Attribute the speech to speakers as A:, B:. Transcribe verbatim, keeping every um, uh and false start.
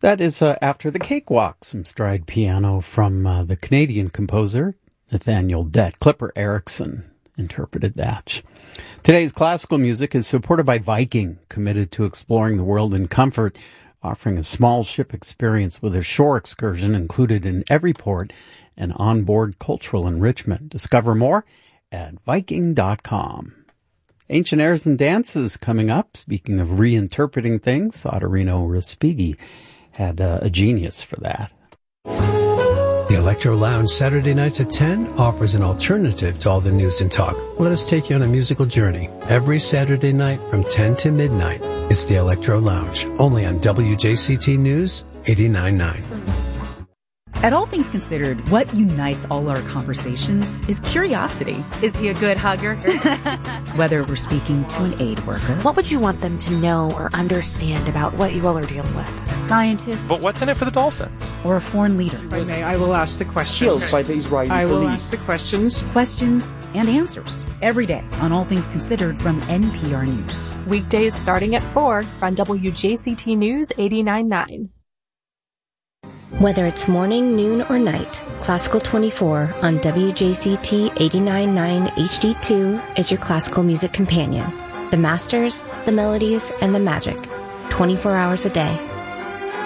A: That is uh, After the Cakewalk, some stride piano from uh, the Canadian composer Nathaniel Dett. Clipper Erickson interpreted that. Today's classical music is supported by Viking, committed to exploring the world in comfort, offering a small ship experience with a shore excursion included in every port and onboard cultural enrichment. Discover more at Viking dot com. Ancient Airs and Dances coming up. Speaking of reinterpreting things, Ottorino Respighi had uh, a genius for that.
B: The Electro Lounge Saturday nights at ten offers an alternative to all the news and talk. Let us take you on a musical journey. Every Saturday night from ten to midnight, it's the Electro Lounge, only on W J C T News eighty-nine point nine.
C: At All Things Considered, what unites all our conversations is curiosity.
D: Is he a good hugger?
C: Whether we're speaking to an aid worker,
E: what would you want them to know or understand about what you all are dealing with?
C: A scientist,
F: but what's in it for the dolphins?
C: Or a foreign leader.
G: If I may, I will ask the questions.
H: By the Israeli
G: I will
H: police.
G: ask the questions.
C: Questions and answers every day on All Things Considered from N P R News.
D: Weekdays starting at four on W J C T News eighty-nine point nine.
I: Whether it's morning, noon, or night, Classical twenty-four on W J C T eighty-nine point nine H D two is your classical music companion. The masters, the melodies, and the magic, twenty-four hours a day.